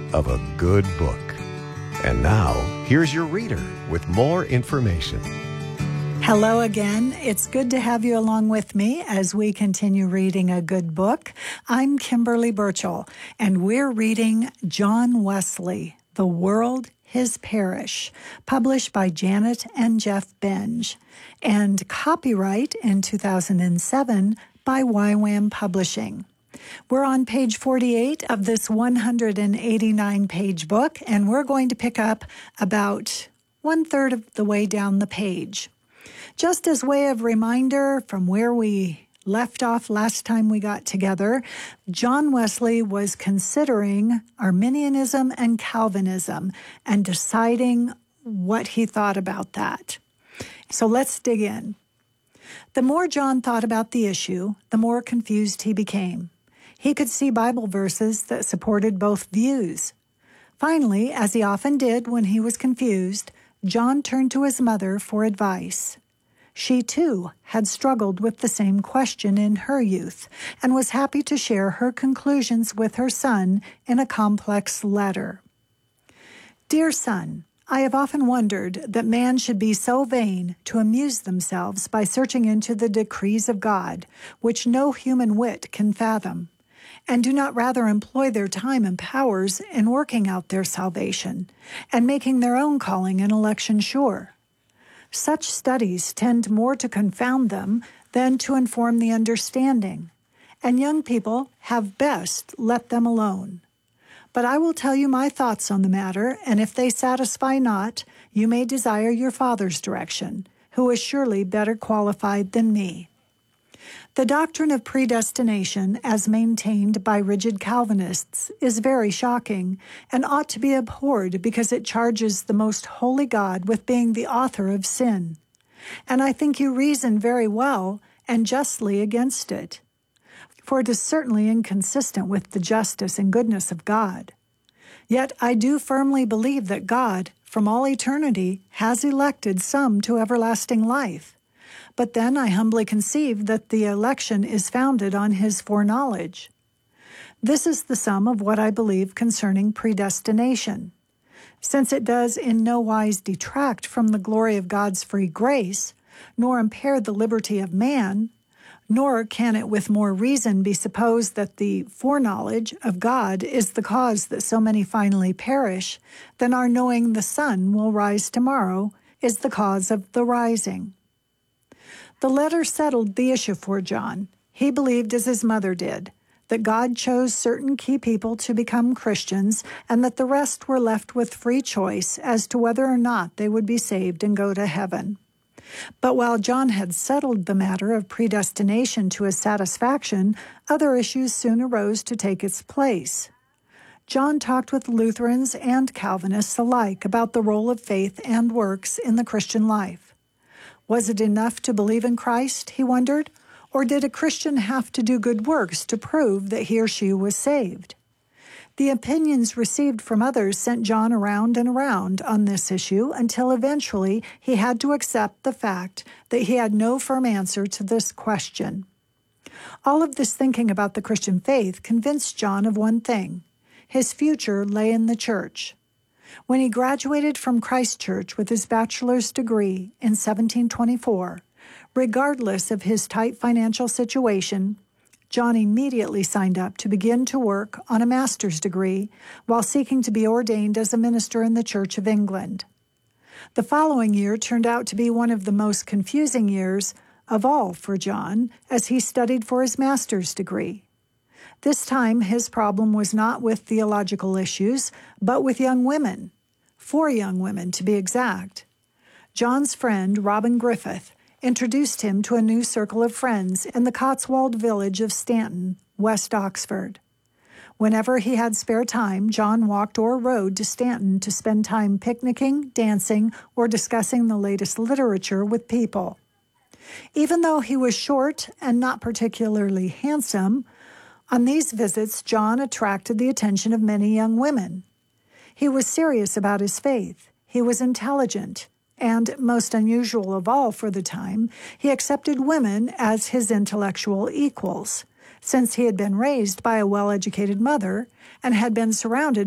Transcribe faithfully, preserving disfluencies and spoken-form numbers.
of a good book. And now, here's your reader with more information. Hello again. It's good to have you along with me as we continue reading a good book. I'm Kimberly Burchell, and we're reading John Wesley, The World, His Parish, published by Janet and Jeff Benge, and copyright in two thousand seven by Y WAM Publishing. We're on page forty-eight of this one hundred eighty-nine page book, and we're going to pick up about one-third of the way down the page. Just as way of reminder from where we left off last time we got together, John Wesley was considering Arminianism and Calvinism and deciding what he thought about that. So let's dig in. The more John thought about the issue, the more confused he became. He could see Bible verses that supported both views. Finally, as he often did when he was confused, John turned to his mother for advice. She, too, had struggled with the same question in her youth and was happy to share her conclusions with her son in a complex letter. Dear son, I have often wondered that man should be so vain to amuse themselves by searching into the decrees of God, which no human wit can fathom, and do not rather employ their time and powers in working out their salvation and making their own calling and election sure. Such studies tend more to confound them than to inform the understanding, and young people have best let them alone. But I will tell you my thoughts on the matter, and if they satisfy not, you may desire your father's direction, who is surely better qualified than me. The doctrine of predestination, as maintained by rigid Calvinists, is very shocking and ought to be abhorred because it charges the most holy God with being the author of sin. And I think you reason very well and justly against it, for it is certainly inconsistent with the justice and goodness of God. Yet I do firmly believe that God, from all eternity, has elected some to everlasting life. But then I humbly conceive that the election is founded on his foreknowledge. This is the sum of what I believe concerning predestination. Since it does in no wise detract from the glory of God's free grace, nor impair the liberty of man, nor can it with more reason be supposed that the foreknowledge of God is the cause that so many finally perish, then our knowing the sun will rise tomorrow is the cause of the rising. The letter settled the issue for John. He believed, as his mother did, that God chose certain key people to become Christians and that the rest were left with free choice as to whether or not they would be saved and go to heaven. But while John had settled the matter of predestination to his satisfaction, other issues soon arose to take its place. John talked with Lutherans and Calvinists alike about the role of faith and works in the Christian life. Was it enough to believe in Christ, he wondered, or did a Christian have to do good works to prove that he or she was saved? The opinions received from others sent John around and around on this issue until eventually he had to accept the fact that he had no firm answer to this question. All of this thinking about the Christian faith convinced John of one thing: his future lay in the church. When he graduated from Christ Church with his bachelor's degree in seventeen twenty-four, regardless of his tight financial situation, John immediately signed up to begin to work on a master's degree while seeking to be ordained as a minister in the Church of England. The following year turned out to be one of the most confusing years of all for John as he studied for his master's degree. This time, his problem was not with theological issues, but with young women, four young women to be exact. John's friend, Robin Griffith, introduced him to a new circle of friends in the Cotswold village of Stanton, West Oxford. Whenever he had spare time, John walked or rode to Stanton to spend time picnicking, dancing, or discussing the latest literature with people. Even though he was short and not particularly handsome, on these visits, John attracted the attention of many young women. He was serious about his faith. He was intelligent, and, most unusual of all for the time, he accepted women as his intellectual equals, since he had been raised by a well-educated mother and had been surrounded